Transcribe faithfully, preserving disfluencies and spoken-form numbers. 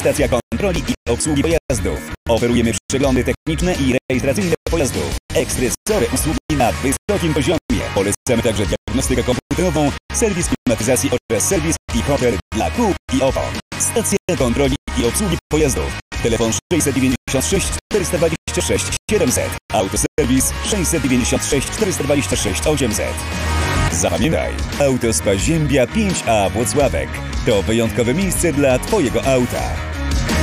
stacja kontroli i obsługi pojazdów. Oferujemy przeglądy techniczne i rejestracyjne pojazdów. Ekstresowe usługi na wysokim poziomie. Polecamy także diagnostykę komputerową, serwis klimatyzacji oraz serwis i hotel dla kół i opon. Stacja kontroli i obsługi pojazdów. Telefon sześćset dziewięćdziesiąt sześć czterysta dwadzieścia sześć siedemset. Autoserwis sześćset dziewięćdziesiąt sześć czterysta dwadzieścia sześć osiemset. Zapamiętaj, Autospa Ziębia pięć A Włocławek to wyjątkowe miejsce dla Twojego auta.